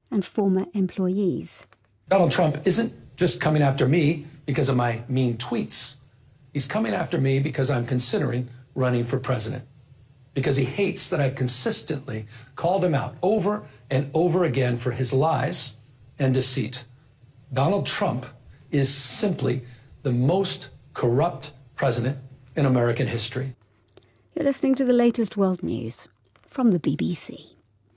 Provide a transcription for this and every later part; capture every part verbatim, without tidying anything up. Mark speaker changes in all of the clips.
Speaker 1: and former employees.
Speaker 2: Donald Trump isn't just coming after me because of my mean tweets. He's coming after me because I'm considering running for president, because he hates that I've consistently called him out over and over again for his lies and deceit. Donald Trump is simply the most corrupt president in American history.
Speaker 1: You're listening to the latest world news from the B B C.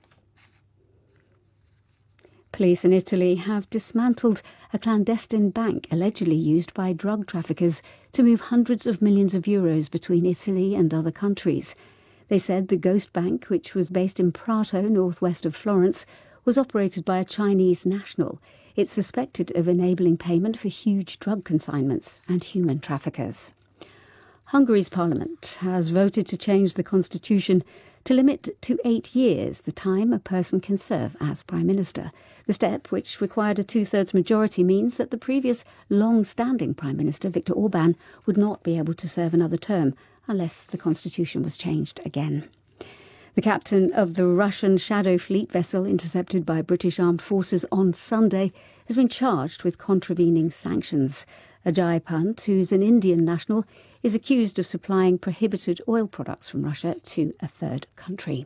Speaker 1: Police in Italy have dismantled a clandestine bank allegedly used by drug traffickers to move hundreds of millions of euros between Italy and other countries. They said the ghost bank, which was based in Prato, northwest of Florence, was operated by a Chinese national. It's suspected of enabling payment for huge drug consignments and human traffickers. Hungary's parliament has voted to change the constitution to limit to eight years the time a person can serve as prime minister. The step, which required a two-thirds majority, means that the previous long-standing prime minister, Viktor Orban, would not be able to serve another term unless the constitution was changed again. The captain of the Russian Shadow Fleet vessel intercepted by British armed forces on Sunday has been charged with contravening sanctions. Ajay Pant, who's an Indian national, is accused of supplying prohibited oil products from Russia to a third country.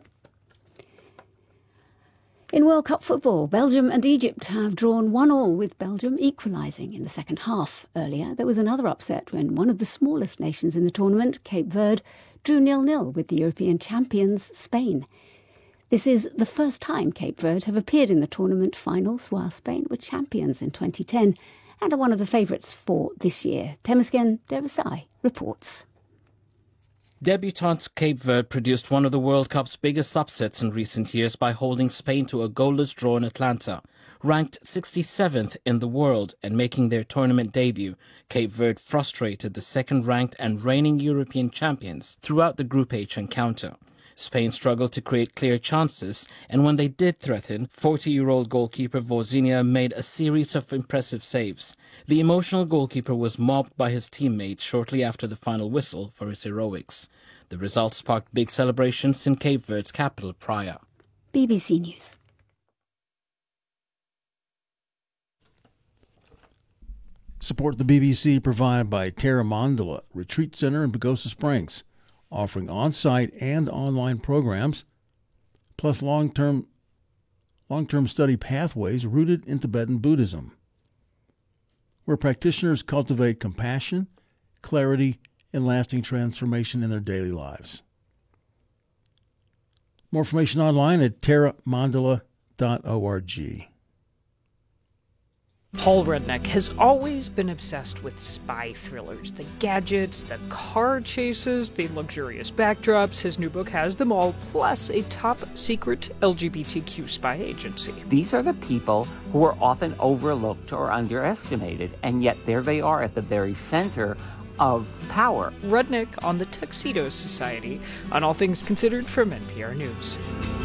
Speaker 1: In World Cup football, Belgium and Egypt have drawn one all, with Belgium equalising in the second half. Earlier, there was another upset when one of the smallest nations in the tournament, Cape Verde, drew nil nil with the European champions, Spain. This is the first time Cape Verde have appeared in the tournament finals, while Spain were champions in twenty ten and are one of the favourites for this year. Temesgen Devasai reports.
Speaker 3: Debutant Cape Verde produced one of the World Cup's biggest upsets in recent years by holding Spain to a goalless draw in Atlanta. Ranked sixty-seventh in the world and making their tournament debut, Cape Verde frustrated the second-ranked and reigning European champions throughout the Group H encounter. Spain struggled to create clear chances, and when they did threaten, forty-year-old goalkeeper Vozinha made a series of impressive saves. The emotional goalkeeper was mobbed by his teammates shortly after the final whistle for his heroics. The result sparked big celebrations in Cape Verde's capital, Praia.
Speaker 1: B B C News.
Speaker 4: Support the B B C provided by Terra Mandala Retreat Center in Pagosa Springs, offering on-site and online programs, plus long-term long-term study pathways rooted in Tibetan Buddhism, where practitioners cultivate compassion, clarity, and lasting transformation in their daily lives. More information online at terra mandala dot org.
Speaker 5: Paul Rudnick has always been obsessed with spy thrillers. The gadgets, the car chases, the luxurious backdrops. His new book has them all, plus a top-secret L G B T Q spy agency.
Speaker 6: These are the people who are often overlooked or underestimated, and yet there they are at the very center of power.
Speaker 5: Rudnick on the Tuxedo Society, on All Things Considered from N P R News.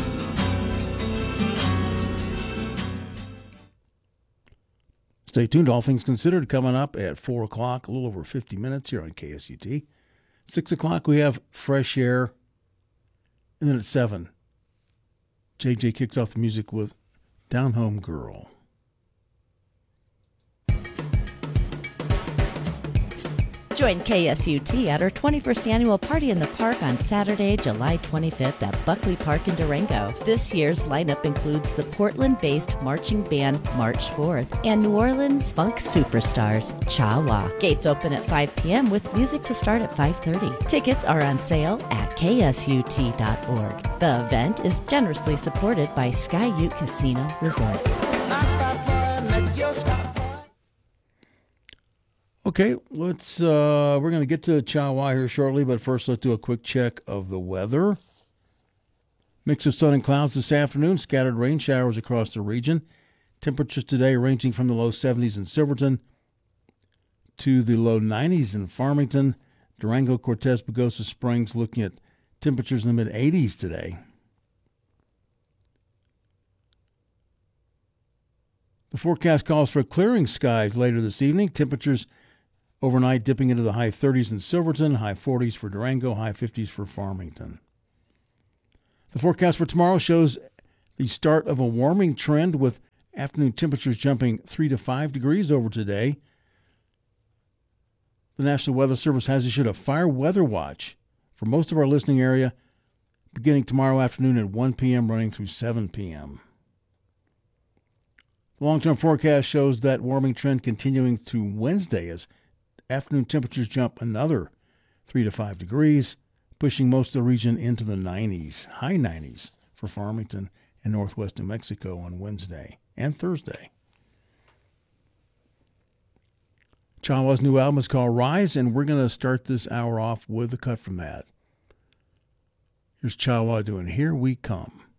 Speaker 4: Stay tuned. All Things Considered coming up at four o'clock, a little over fifty minutes here on K S U T. six o'clock, we have Fresh Air. And then at seven, J J kicks off the music with Down Home Girl.
Speaker 7: Join K S U T at our twenty-first annual Party in the Park on Saturday, July twenty-fifth at Buckley Park in Durango. This year's lineup includes the Portland-based marching band March fourth and New Orleans funk superstars Cha Wa. Gates open at five p.m. with music to start at five thirty. Tickets are on sale at k s u t dot org. The event is generously supported by Sky Ute Casino Resort.
Speaker 4: Okay, let's. Uh, we're going to get to Cha Wa here shortly, but first let's do a quick check of the weather. Mix of sun and clouds this afternoon, scattered rain showers across the region. Temperatures today ranging from the low seventies in Silverton to the low nineties in Farmington. Durango, Cortez, Pagosa Springs looking at temperatures in the mid eighties today. The forecast calls for clearing skies later this evening. Temperatures overnight dipping into the high thirties in Silverton, high forties for Durango, high fifties for Farmington. The forecast for tomorrow shows the start of a warming trend with Afternoon temperatures jumping three to five degrees over today. The National Weather Service has issued a fire weather watch for most of our listening area beginning tomorrow afternoon at one p.m. running through seven p.m. The long-term forecast shows that warming trend continuing through Wednesday as afternoon temperatures jump another three to five degrees, pushing most of the region into the nineties, high nineties for Farmington and northwest New Mexico on Wednesday and Thursday. Chawa's new album is called Rise, and we're going to start this hour off with a cut from that. Here's Chawa doing Here We Come.